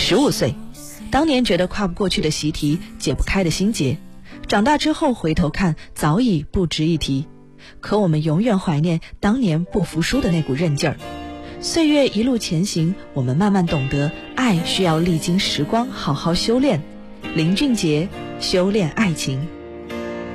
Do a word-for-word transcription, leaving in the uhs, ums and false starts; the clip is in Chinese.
十五岁，当年觉得跨不过去的习题，解不开的心结，长大之后回头看，早已不值一提。可我们永远怀念当年不服输的那股韧劲儿。岁月一路前行，我们慢慢懂得，爱需要历经时光好好修炼。林俊杰，修炼爱情。